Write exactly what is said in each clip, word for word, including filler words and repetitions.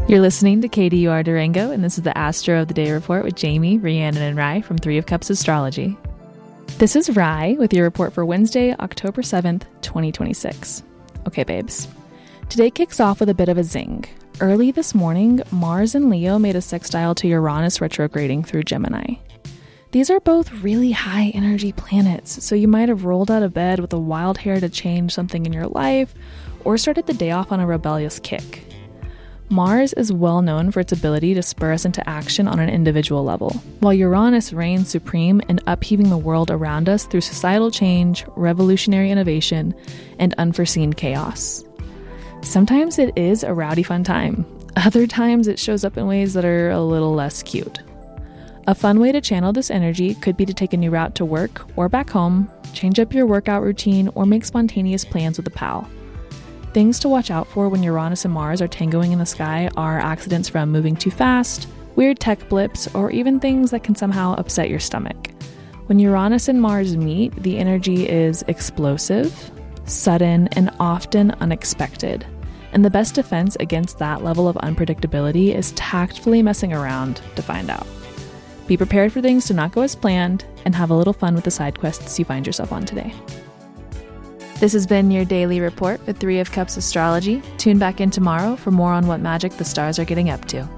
You're listening to K D U R Durango, and this is the Astro of the Day report with Jamie, Rhiannon, and Rye from Three of Cups Astrology. This is Rye with your report for Wednesday, October seventh, twenty twenty-six. Okay, babes. Today kicks off with a bit of a zing. Early this morning, Mars and Leo made a sextile to Uranus retrograding through Gemini. These are both really high energy planets, so you might have rolled out of bed with a wild hair to change something in your life, or started the day off on a rebellious kick. Mars is well known for its ability to spur us into action on an individual level, while Uranus reigns supreme in upheaving the world around us through societal change, revolutionary innovation, and unforeseen chaos. Sometimes it is a rowdy fun time. Other times it shows up in ways that are a little less cute. A fun way to channel this energy could be to take a new route to work or back home, change up your workout routine, or make spontaneous plans with a pal. Things to watch out for when Uranus and Mars are tangoing in the sky are accidents from moving too fast, weird tech blips, or even things that can somehow upset your stomach. When Uranus and Mars meet, the energy is explosive, sudden, and often unexpected. And the best defense against that level of unpredictability is tactfully messing around to find out. Be prepared for things to not go as planned, and have a little fun with the side quests you find yourself on today. This has been your daily report with Three of Cups Astrology. Tune back in tomorrow for more on what magic the stars are getting up to.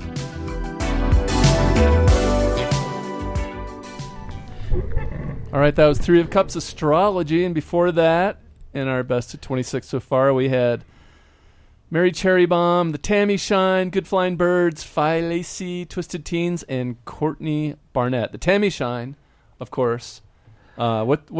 All right, that was Three of Cups Astrology, and before that, in our best of twenty-six so far, we had Mary Cherry Bomb, The Tammy Shine, Good Flying Birds, Phi Lacey, Twisted Teens, and Courtney Barnett. The Tammy Shine, of course. Uh, what? what